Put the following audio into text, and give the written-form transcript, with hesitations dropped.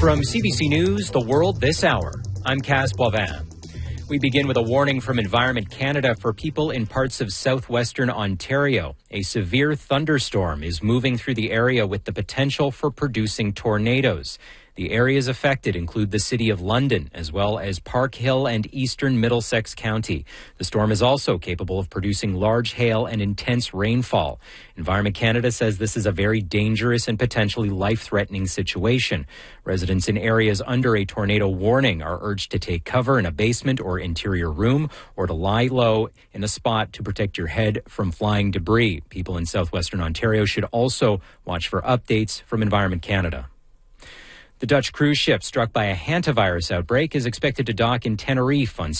From CBC News, The World This Hour, I'm Kaz Boivin. We begin with a warning from Environment Canada for people in parts of southwestern Ontario. A severe thunderstorm is moving through the area with the potential for producing tornadoes. The areas affected include the City of London, as well as Park Hill and eastern Middlesex County. The storm is also capable of producing large hail and intense rainfall. Environment Canada says this is a very dangerous and potentially life-threatening situation. Residents in areas under a tornado warning are urged to take cover in a basement or interior room or to lie low in a spot to protect your head from flying debris. People in southwestern Ontario should also watch for updates from Environment Canada. The Dutch cruise ship struck by a hantavirus outbreak is expected to dock in Tenerife on